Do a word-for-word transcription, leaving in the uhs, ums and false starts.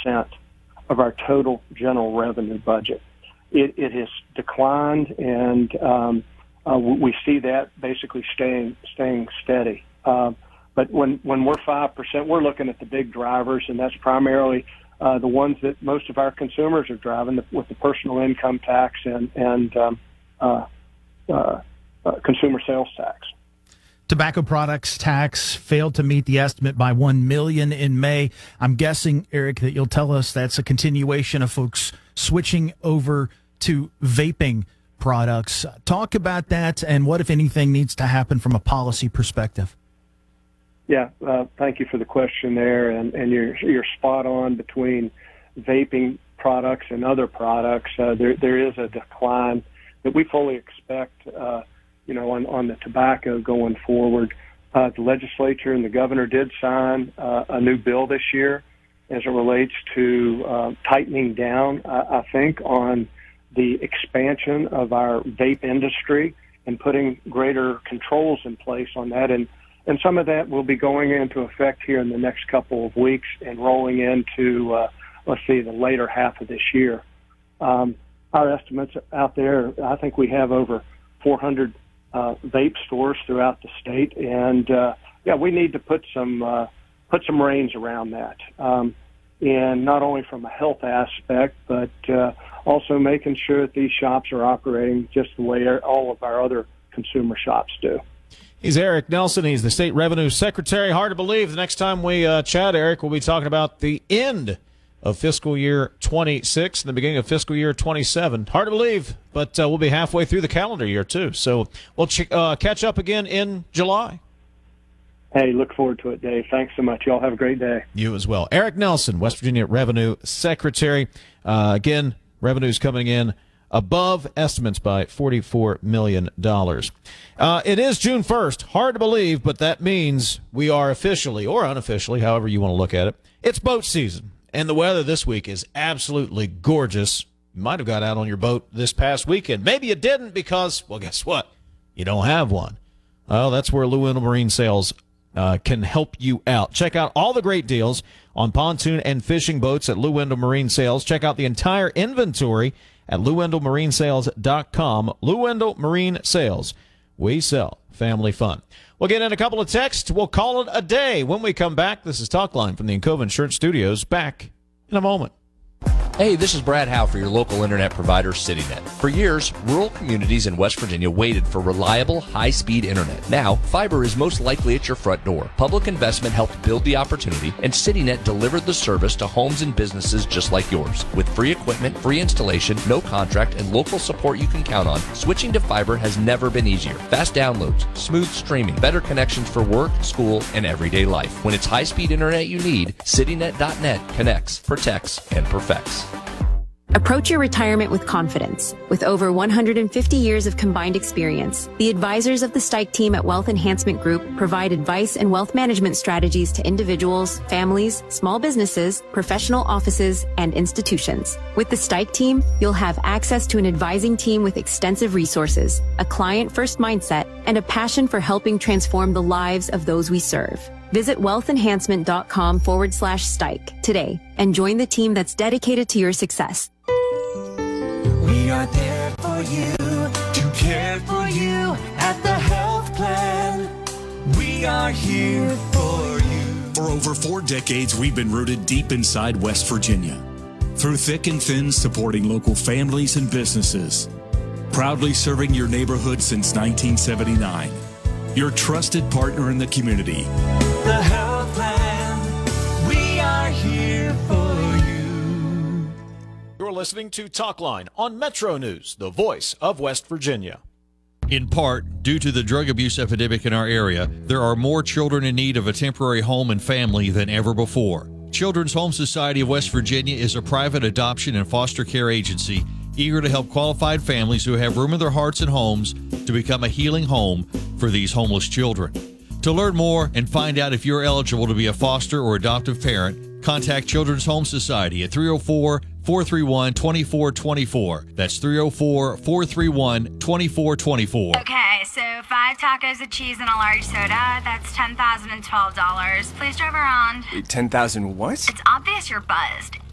percent of our total general revenue budget. It, it has declined, and um, uh, we see that basically staying staying steady. Uh, but when, when we're five percent, we're looking at the big drivers, and that's primarily uh, the ones that most of our consumers are driving the, with the personal income tax and, and um, uh, uh, uh, consumer sales tax. Tobacco products tax failed to meet the estimate by one million dollars in May. I'm guessing, Eric, that you'll tell us that's a continuation of folks switching over to vaping products. Talk about that and what, if anything, needs to happen from a policy perspective. Yeah, uh, thank you for the question there, and, and you're you're spot on between vaping products and other products. Uh, there there is a decline that we fully expect. Uh, you know, on, on the tobacco going forward. Uh, the legislature and the governor did sign uh, a new bill this year as it relates to uh, tightening down, uh, I think, on the expansion of our vape industry and putting greater controls in place on that. And, and some of that will be going into effect here in the next couple of weeks and rolling into, uh, let's see, the later half of this year. Um, our estimates out there, I think we have over four hundred Uh, vape stores throughout the state, and uh, yeah, we need to put some uh, put some reins around that, um, and not only from a health aspect, but uh, also making sure that these shops are operating just the way all of our other consumer shops do. He's Eric Nelson. He's the State Revenue Secretary. Hard to believe the next time we uh, chat, Eric, we'll be talking about the end of fiscal year twenty-six and the beginning of fiscal year twenty-seven. Hard to believe, but uh, we'll be halfway through the calendar year, too. So we'll ch- uh, catch up again in July. Hey, look forward to it, Dave. Thanks so much. Y'all have a great day. You as well. Eric Nelson, West Virginia Revenue Secretary. Uh, again, revenue's coming in above estimates by forty-four million dollars. Uh, it is June first. Hard to believe, but that means we are officially, or unofficially, however you want to look at it, it's boat season. And the weather this week is absolutely gorgeous. You might have got out on your boat this past weekend. Maybe you didn't because, well, guess what? You don't have one. Well, that's where Lou Engle Marine Sales uh, can help you out. Check out all the great deals on pontoon and fishing boats at Lou Engle Marine Sales. Check out the entire inventory at lou engle marine sales dot com. Lou Engle Marine Sales. We sell family fun. We'll get in a couple of texts. We'll call it a day. When we come back, this is Talkline from the Encova Insurance Studios. Back in a moment. Hey, this is Brad Howe for your local internet provider, CityNet. For years, rural communities in West Virginia waited for reliable, high-speed internet. Now, fiber is most likely at your front door. Public investment helped build the opportunity, and CityNet delivered the service to homes and businesses just like yours. With free equipment, free installation, no contract, and local support you can count on, switching to fiber has never been easier. Fast downloads, smooth streaming, better connections for work, school, and everyday life. When it's high-speed internet you need, CityNet dot net connects, protects, and perfects. Approach your retirement with confidence. With over one hundred fifty years of combined experience, the advisors of the Stike team at Wealth Enhancement Group provide advice and wealth management strategies to individuals, families, small businesses, professional offices, and institutions. With the Stike team, you'll have access to an advising team with extensive resources, a client-first mindset, and a passion for helping transform the lives of those we serve. Visit wealthenhancement.com forward slash Stike today and join the team that's dedicated to your success. We are there for you, to care for you at the health plan. We are here for you. For over four decades, we've been rooted deep inside West Virginia. Through thick and thin, supporting local families and businesses. Proudly serving your neighborhood since nineteen seventy-nine. Your trusted partner in the community. The health plan. We are here for you. You're listening to Talkline on Metro News, the voice of West Virginia. In part, due to the drug abuse epidemic in our area, there are more children in need of a temporary home and family than ever before. Children's Home Society of West Virginia is a private adoption and foster care agency eager to help qualified families who have room in their hearts and homes to become a healing home for these homeless children. To learn more and find out if you're eligible to be a foster or adoptive parent, contact Children's Home Society at three oh four, four three one, two four two four. That's three oh four, four three one, two four two four. Okay, so five tacos of cheese and a large soda. That's ten thousand twelve dollars. Please drive around. ten thousand what? It's obvious you're buzzed.